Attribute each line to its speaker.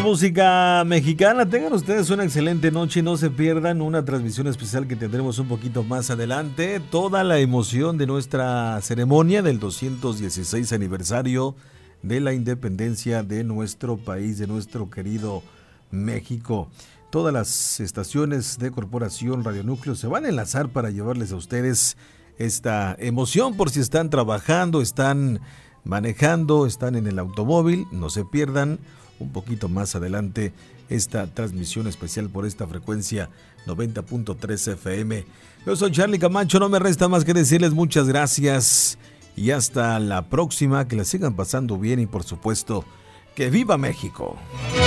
Speaker 1: música mexicana. Tengan ustedes una excelente noche y no se pierdan una transmisión especial que tendremos un poquito más adelante. Toda la emoción de nuestra ceremonia del 216 aniversario de la independencia de nuestro país, de nuestro querido México. Todas las estaciones de Corporación Radio Núcleo se van a enlazar para llevarles a ustedes esta emoción por si están trabajando, están manejando, están en el automóvil. No se pierdan un poquito más adelante esta transmisión especial por esta frecuencia 90.3 FM. Yo soy Charlie Camacho, no me resta más que decirles muchas gracias y hasta la próxima, que la sigan pasando bien y por supuesto, ¡que viva México!